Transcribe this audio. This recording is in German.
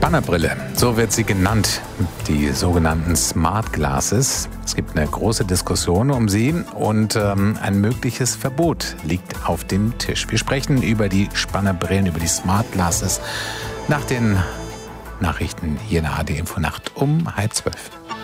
Spannerbrille, so wird sie genannt, die sogenannten Smart Glasses. Es gibt eine große Diskussion um sie und ein mögliches Verbot liegt auf dem Tisch. Wir sprechen über die Spannerbrillen, über die Smart Glasses nach den Nachrichten hier in der ARD Infonacht um 11:30.